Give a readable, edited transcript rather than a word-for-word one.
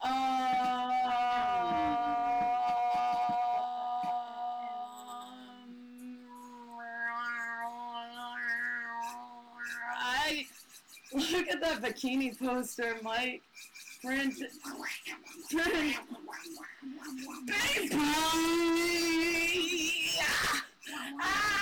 I look at that bikini poster, Mike. Print. Baby!